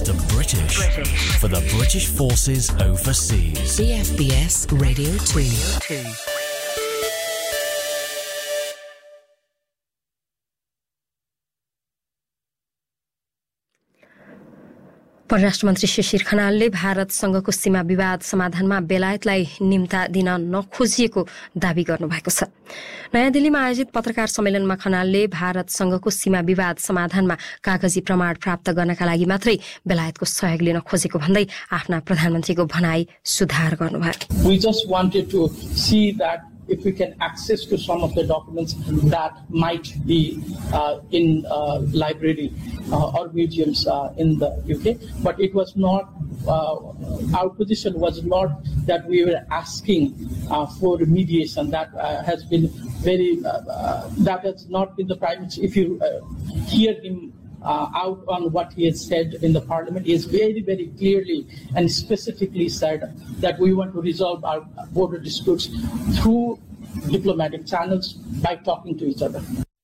to British for the British Forces Overseas. CFBS Radio 2. परराष्ट्र मन्त्री शिशिर खनालले भारतसँगको सीमा विवाद समाधानमा बेलायतलाई निम्ता दिन नखोजिएको दावी गर्नुभएको छ। नयाँ दिल्लीमा आयोजित पत्रकार सम्मेलनमा खनालले भारतसँगको सीमा विवाद समाधानमा कागजी प्रमाण प्राप्त गर्नका लागि मात्रै बेलायतको सहयोग लिन खोजेको भन्दै आफ्ना प्रधानमन्त्रीको भनाई सुधार गर्नुभयो। We just wanted to see that if we can access to some of the documents that might be in library or museums in the UK, but it was not, our position was not that we were asking for mediation. That has been very, that has not been the primary. If you hear him out on what he has said in the parliament, he has very, very clearly and specifically said that we want to resolve our border disputes through diplomatic channels by talking to each other.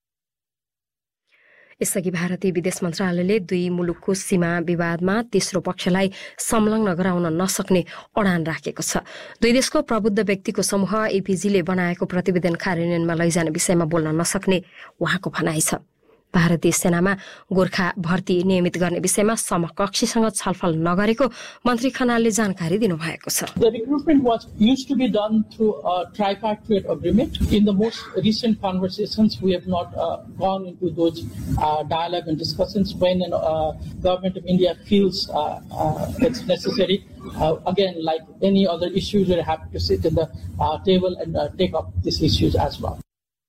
यसअघि भारतीय विदेश मन्त्रालयले दुई मुलुकको सीमा विवादमा तेस्रो पक्षलाई संलग्न गराउन नसक्ने अडान राखेको छ। दुई देशको प्रबुद्ध व्यक्तिको समूह एपीजीले बनाएको प्रतिवेदन कार्यान्वयनमा लैजाने विषयमा बोल्न नसक्ने उहाँको भनाइ छ। भारतीय सेनामा गोर्खा भर्ती नियमित गर्ने विषयमा समकक्षीसँग छलफल नगरेको मन्त्री खनालले जानकारी दिनुभएको छ। The recruitment used to be done through a tripartite agreement. In the most recent conversations, we have not gone into those dialogue and discussions when government of India feels it's necessary. Again, like any other issues, we're happy to sit at the table and take up these issues as well.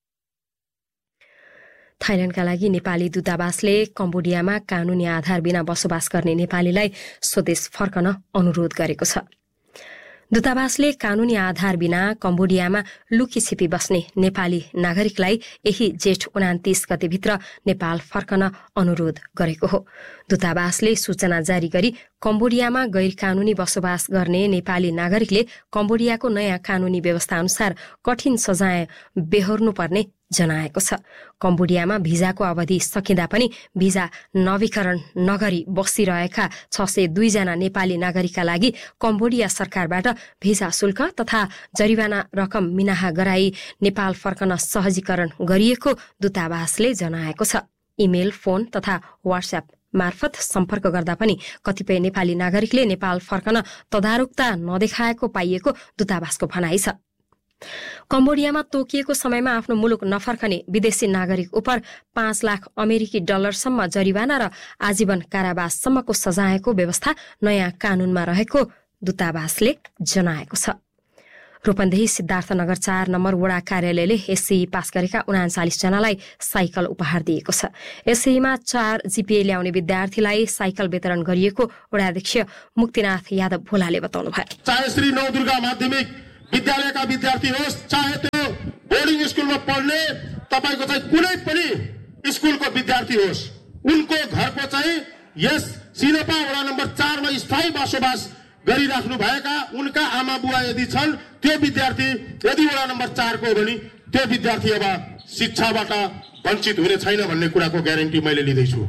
थाइल्याण्डका लागि नेपाली दूतावासले कम्बोडियामा कानूनी आधार बिना बसोबास गर्ने नेपालीलाई स्वदेश फर्कन अनुरोध गरेको छ। दूतावासले कानूनी आधार बिना कम्बोडियामा लुकीछिपी बस्ने नेपाली नागरिकलाई यही जेठ 29 गतेभित्र नेपाल फर्कन अनुरोध गरेको हो। दूतावासले सूचना जारी गरी कम्बोडियामा गैर कानूनी बसोबास गर्ने नेपाली नागरिकले कम्बोडियाको नयाँ कानूनी व्यवस्था अनुसार कठिन सजाय बेहोर्नुपर्ने जनाएको छ। कम्बोडियामा भिजाको अवधि सकिँदा पनि भिजा नवीकरण नगरी बसिरहेका 602 जना नेपाली नागरिकका लागि कम्बोडिया सरकारबाट भिजा शुल्क तथा जरिवाना रकम मिनाहा गराई नेपाल फर्कन सहजीकरण गरिएको दूतावासले जनाएको छ। इमेल, फोन तथा व्हाट्सएप मार्फत सम्पर्क गर्दा पनि कतिपय नेपाली नागरिकले नेपाल फर्कन तदारुकता नदेखाएको पाइएको दूतावासको भनाइ छ। कम्बोडियामा तोकिएको समयमा आफ्नो मुलुक नफर्कने विदेशी नागरिक उपर 5 लाख अमेरिकी डलरसम्म जरिवाना र आजीवन कारावाससम्मको सजायको व्यवस्था नयाँ कानूनमा रहेको दूतावासले जनाएको छ। रूपन्देही सिद्धार्थनगर 4 नम्बर वडा कार्यालयले एससीई पास गरेका 39 जनालाई साइकल उपहार दिएको छ। एससीईमा 4 जीपीए ल्याउने विद्यार्थीलाई साइकल वितरण गरिएको वडाध्यक्ष मुक्तिनाथ यादव भोलाले बताउनुभयो। चाहे श्री नवदुर्गा माध्यमिक विद्यालयका विद्यार्थी होस्, चाहे त्यो बोर्डिङ स्कुलमा पढ्ने तपाईको चाहिँ कुनै पनि स्कुलको विद्यार्थी होस्, उनको घरको चाहिँ यस सिनपा वडा नम्बर 4 मा स्थायी बसोबास गरिराख्नु भएका उनका आमा बुवा यदि छन्, त्यो विद्यार्थी यदि वडा नम्बर 4 को हो भने त्यो विद्यार्थी अब शिक्षाबाट वञ्चित हुने छैन भन्ने कुराको ग्यारेन्टी मैले लिँदैछु।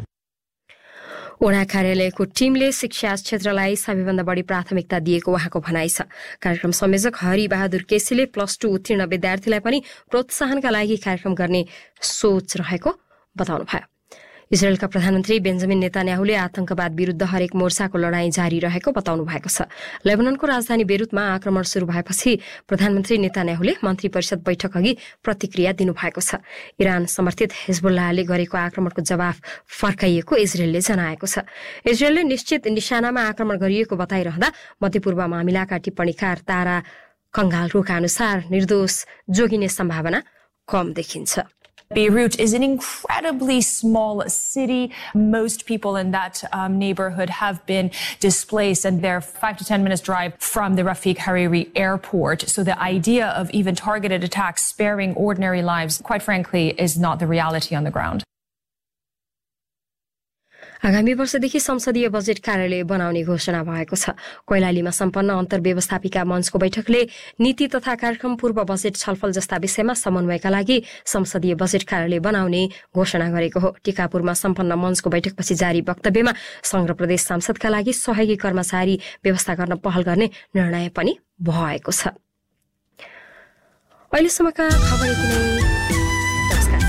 वडा कार्यालयको टिमले शिक्षा क्षेत्रलाई सबैभन्दा बढी प्राथमिकता दिएको उहाँको भनाइ छ। कार्यक्रम संयोजक हरि बहादुर केसीले +2 उत्तीर्ण विद्यार्थीलाई पनि प्रोत्साहनका लागि कार्यक्रम गर्ने सोच रहेको बताउनुभयो। इजरायलका प्रधानमन्त्री बेन्जामिन नेतान्याहुले आतंकवाद विरुद्ध हरेक मोर्चाको लडाईँ जारी रहेको बताउनु भएको छ। लेबननको राजधानी बेरुतमा आक्रमण शुरू भएपछि प्रधानमन्त्री नेतान्याहुले मन्त्री परिषद बैठक अघि प्रतिक्रिया दिनुभएको छ। इरान समर्थित हिजबुल्लाहले गरेको आक्रमणको जवाफ फर्काइएको इजरायलले जनाएको छ। इजरायलले निश्चित निशानामा आक्रमण गरिएको बताइरहँदा मध्यपूर्व मामिलाका टिप्पणीकार तारा कंगालरुका अनुसार निर्दोष जोगिने सम्भावना कम देखिन्छ। Beirut is an incredibly small city. Most people in that neighborhood have been displaced, and they're 5 to 10 minutes drive from the Rafiq Hariri airport. So the idea of even targeted attacks sparing ordinary lives, quite frankly, is not the reality on the ground. आगामी वर्षदेखि संसदीय budget कार्यालय बनाउने घोषणा भएको छ। कैलालीमा सम्पन्न अन्तर्व्यवस्थापिका मञ्चको बैठकले नीति तथा कार्यक्रम पूर्व बजेट छलफल जस्ता विषयमा समन्वयका लागि संसदीय बजेट कार्यालय बनाउने घोषणा गरेको हो। टिकापुरमा सम्पन्न मञ्चको बैठकपछि जारी वक्तव्यमा संघ र प्रदेश सांसदका लागि सहयोगी कर्मचारी व्यवस्था गर्न पहल गर्ने निर्णय पनि भएको छ। अहिलेसम्मका खबर यति नै। नमस्कार।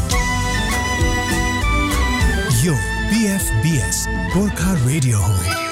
यो PFBS गोर्खा रेडियो हो।